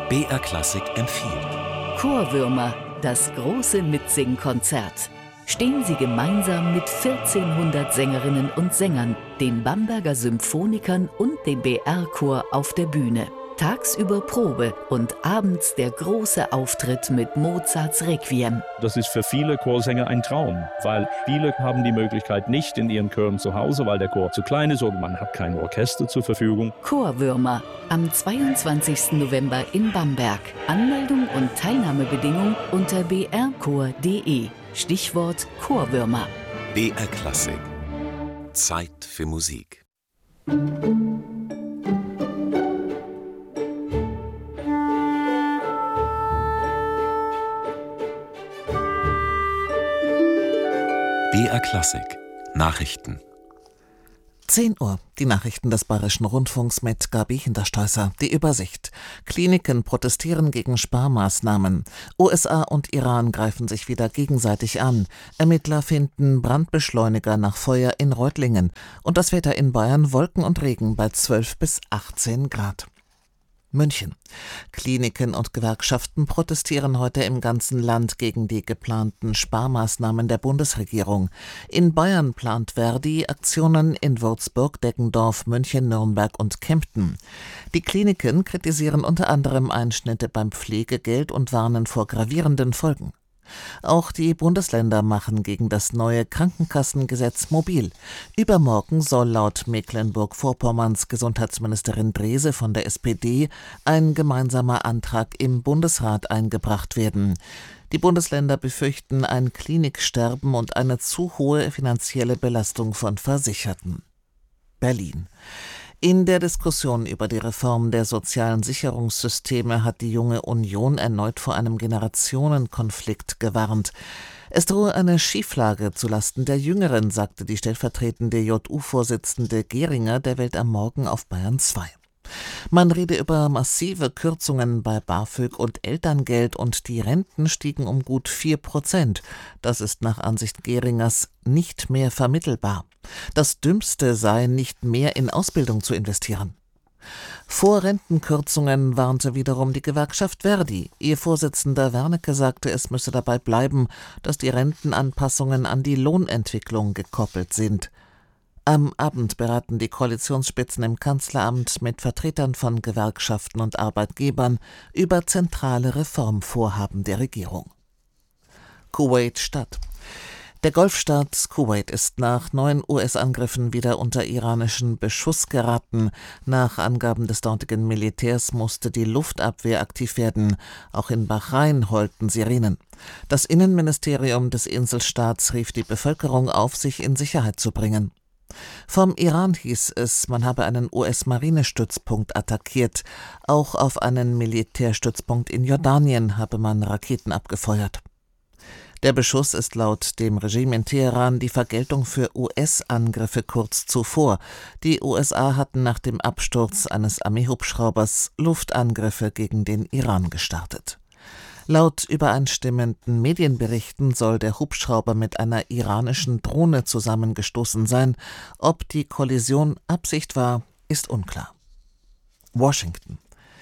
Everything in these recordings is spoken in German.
BR Klassik empfiehlt. Chorwürmer, das große Mitsingkonzert. Stehen Sie gemeinsam mit 1400 Sängerinnen und Sängern, den Bamberger Symphonikern und dem BR-Chor auf der Bühne. Tagsüber Probe und abends der große Auftritt mit Mozarts Requiem. Das ist für viele Chorsänger ein Traum, weil viele haben die Möglichkeit nicht in ihren Chören zu Hause, weil der Chor zu klein ist oder man hat kein Orchester zur Verfügung. Chorwürmer am 22. November in Bamberg. Anmeldung und Teilnahmebedingung unter brchor.de. Stichwort Chorwürmer. BR Klassik. Zeit für Musik. BR Klassik. Nachrichten. 10 Uhr. Die Nachrichten des Bayerischen Rundfunks mit Gabi Hinterstoisser. Die Übersicht. Kliniken protestieren gegen Sparmaßnahmen. USA und Iran greifen sich wieder gegenseitig an. Ermittler finden Brandbeschleuniger nach Feuer in Reutlingen. Und das Wetter in Bayern: Wolken und Regen bei 12 bis 18 Grad. München. Kliniken und Gewerkschaften protestieren heute im ganzen Land gegen die geplanten Sparmaßnahmen der Bundesregierung. In Bayern plant Verdi Aktionen in Würzburg, Deggendorf, München, Nürnberg und Kempten. Die Kliniken kritisieren unter anderem Einschnitte beim Pflegegeld und warnen vor gravierenden Folgen. Auch die Bundesländer machen gegen das neue Krankenkassengesetz mobil. Übermorgen soll laut Mecklenburg-Vorpommerns Gesundheitsministerin Drese von der SPD ein gemeinsamer Antrag im Bundesrat eingebracht werden. Die Bundesländer befürchten ein Kliniksterben und eine zu hohe finanzielle Belastung von Versicherten. Berlin. In der Diskussion über die Reform der sozialen Sicherungssysteme hat die Junge Union erneut vor einem Generationenkonflikt gewarnt. Es drohe eine Schieflage zulasten der Jüngeren, sagte die stellvertretende JU-Vorsitzende Geringer der Welt am Morgen auf Bayern 2. Man rede über massive Kürzungen bei BAföG und Elterngeld und die Renten stiegen um gut 4%. Das ist nach Ansicht Geringers nicht mehr vermittelbar. Das Dümmste sei, nicht mehr in Ausbildung zu investieren. Vor Rentenkürzungen warnte wiederum die Gewerkschaft Verdi. Ihr Vorsitzender Wernicke sagte, es müsse dabei bleiben, dass die Rentenanpassungen an die Lohnentwicklung gekoppelt sind. Am Abend beraten die Koalitionsspitzen im Kanzleramt mit Vertretern von Gewerkschaften und Arbeitgebern über zentrale Reformvorhaben der Regierung. Kuwait-Stadt. Der Golfstaat Kuwait ist nach 9 US-Angriffen wieder unter iranischen Beschuss geraten. Nach Angaben des dortigen Militärs musste die Luftabwehr aktiv werden. Auch in Bahrain heulten Sirenen. Das Innenministerium des Inselstaats rief die Bevölkerung auf, sich in Sicherheit zu bringen. Vom Iran hieß es, man habe einen US-Marinestützpunkt attackiert. Auch auf einen Militärstützpunkt in Jordanien habe man Raketen abgefeuert. Der Beschuss ist laut dem Regime in Teheran die Vergeltung für US-Angriffe kurz zuvor. Die USA hatten nach dem Absturz eines Armeehubschraubers Luftangriffe gegen den Iran gestartet. Laut übereinstimmenden Medienberichten soll der Hubschrauber mit einer iranischen Drohne zusammengestoßen sein. Ob die Kollision Absicht war, ist unklar. Washington.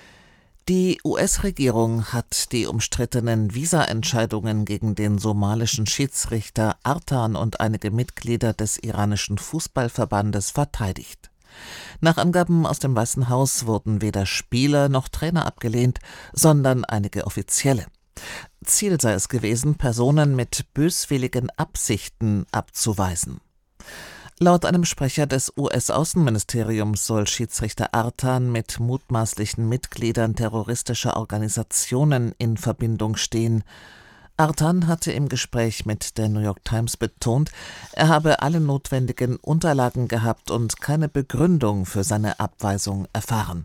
Die US-Regierung hat die umstrittenen Visa-Entscheidungen gegen den somalischen Schiedsrichter Artan und einige Mitglieder des iranischen Fußballverbandes verteidigt. Nach Angaben aus dem Weißen Haus wurden weder Spieler noch Trainer abgelehnt, sondern einige Offizielle. Ziel sei es gewesen, Personen mit böswilligen Absichten abzuweisen. Laut einem Sprecher des US-Außenministeriums soll Schiedsrichter Artan mit mutmaßlichen Mitgliedern terroristischer Organisationen in Verbindung stehen. Artan hatte im Gespräch mit der New York Times betont, er habe alle notwendigen Unterlagen gehabt und keine Begründung für seine Abweisung erfahren.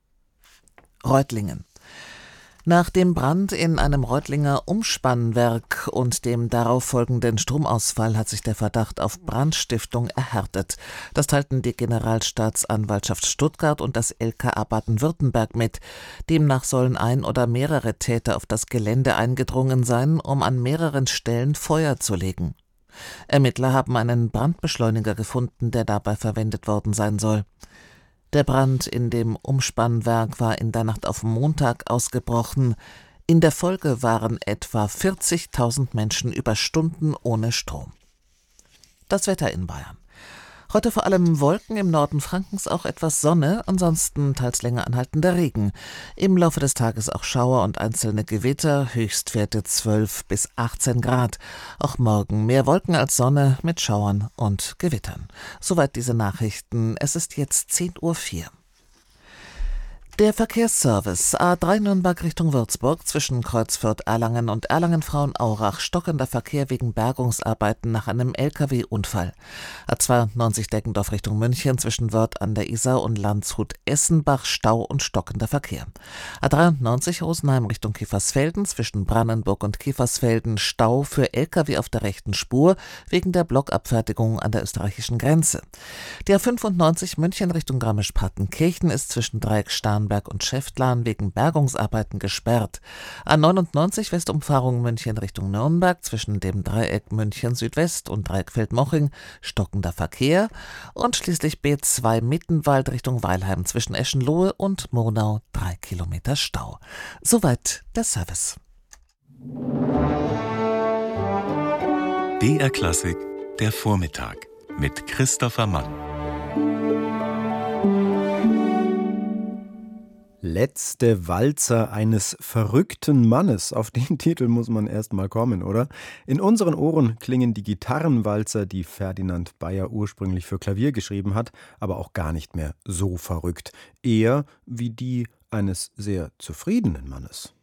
Reutlingen. Nach dem Brand in einem Reutlinger Umspannwerk und dem darauf folgenden Stromausfall hat sich der Verdacht auf Brandstiftung erhärtet. Das teilten die Generalstaatsanwaltschaft Stuttgart und das LKA Baden-Württemberg mit. Demnach sollen ein oder mehrere Täter auf das Gelände eingedrungen sein, um an mehreren Stellen Feuer zu legen. Ermittler haben einen Brandbeschleuniger gefunden, der dabei verwendet worden sein soll. Der Brand in dem Umspannwerk war in der Nacht auf Montag ausgebrochen. In der Folge waren etwa 40.000 Menschen über Stunden ohne Strom. Das Wetter in Bayern. Heute vor allem Wolken, im Norden Frankens auch etwas Sonne, ansonsten teils länger anhaltender Regen. Im Laufe des Tages auch Schauer und einzelne Gewitter, Höchstwerte 12 bis 18 Grad. Auch morgen mehr Wolken als Sonne mit Schauern und Gewittern. Soweit diese Nachrichten. Es ist jetzt 10:04 Uhr. Der Verkehrsservice A3 Nürnberg Richtung Würzburg zwischen Kreuzfürth-Erlangen und Erlangen-Frauenaurach stockender Verkehr wegen Bergungsarbeiten nach einem LKW-Unfall. A92 Deggendorf Richtung München zwischen Wörth an der Isar und Landshut-Essenbach Stau und stockender Verkehr. A93 Rosenheim Richtung Kiefersfelden zwischen Brannenburg und Kiefersfelden Stau für LKW auf der rechten Spur wegen der Blockabfertigung an der österreichischen Grenze. Die A95 München Richtung Garmisch-Partenkirchen ist zwischen Dreieck Starnberg und Schäftlarn wegen Bergungsarbeiten gesperrt. A99 Westumfahrung München Richtung Nürnberg zwischen dem Dreieck München Südwest und Dreieck Feldmoching stockender Verkehr und schließlich B2 Mittenwald Richtung Weilheim zwischen Eschenlohe und Murnau 3 Kilometer Stau. Soweit der Service. BR Klassik, der Vormittag mit Christopher Mann. Letzte Walzer eines verrückten Mannes. Auf den Titel muss man erst mal kommen, oder? In unseren Ohren klingen die Gitarrenwalzer, die Ferdinand Bayer ursprünglich für Klavier geschrieben hat, aber auch gar nicht mehr so verrückt. Eher wie die eines sehr zufriedenen Mannes.